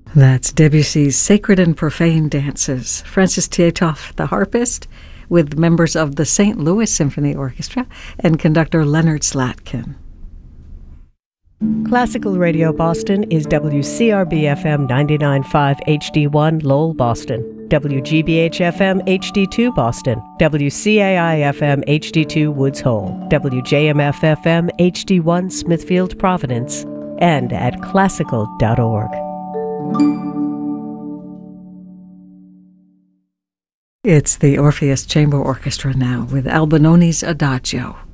That's Debussy's Sacred and Profane Dances. Francis Tietoff, the harpist, with members of the St. Louis Symphony Orchestra and conductor Leonard Slatkin. Classical Radio Boston is WCRB-FM 99.5 HD1 Lowell, Boston, WGBH-FM HD2 Boston, WCAI-FM HD2 Woods Hole, WJMF-FM HD1 Smithfield, Providence, and at classical.org. It's the Orpheus Chamber Orchestra now with Albinoni's Adagio.